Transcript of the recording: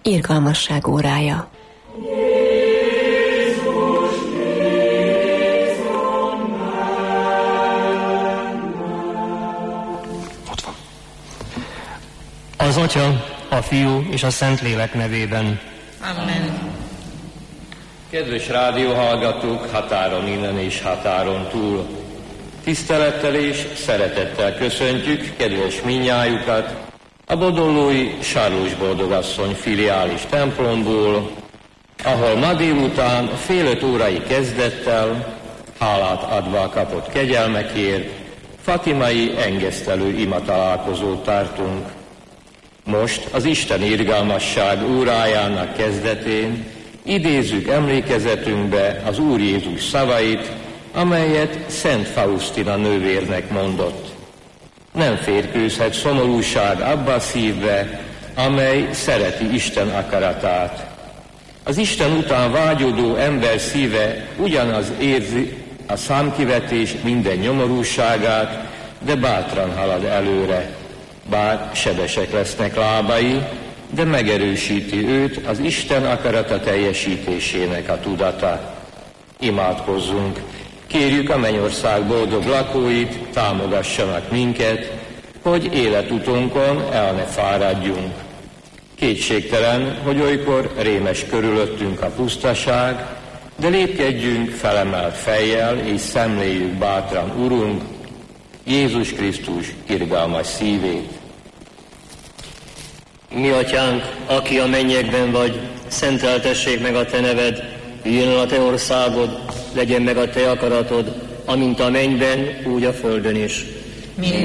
Irgalmasság órája. Ott van. Az Atya, a Fiú és a Szentlélek nevében. Amen. Kedves rádióhallgatók, határon innen és határon túl! Tisztelettel és szeretettel köszöntjük kedves mindnyájukat a bodollói Sarlós Boldogasszony filiális templomból, ahol ma délután fél 5 órai kezdettel, hálát adva a kapott kegyelmekért, fatimai engesztelő imatalálkozót tartunk. Most az Isten irgalmasság órájának kezdetén idézzük emlékezetünkbe az Úr Jézus szavait, amelyet Szent Faustina nővérnek mondott. Nem férkőzhet szomorúság abba a szívbe, amely szereti Isten akaratát. Az Isten után vágyódó ember szíve ugyanaz érzi a számkivetés minden nyomorúságát, de bátran halad előre. Bár sebesek lesznek lábai, de megerősíti őt az Isten akarata teljesítésének a tudata. Imádkozzunk! Kérjük a mennyország boldog lakóit, támogassanak minket, hogy életutunkon el ne fáradjunk. Kétségtelen, hogy olykor rémes körülöttünk a pusztaság, de lépkedjünk felemelt fejjel, és szemléljük bátran Urunk, Jézus Krisztus irgalmas szívét. Mi Atyánk, aki a mennyekben vagy, szenteltessék meg a Te neved, jöjjön a Te országod, legyen meg a Te akaratod, amint a mennyben, úgy a földön is.